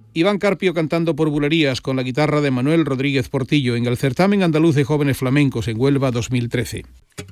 Iván Carpio cantando por bulerías con la guitarra de Manuel Rodríguez Portillo en el Certamen Andaluz de Jóvenes Flamencos en Huelva 2013.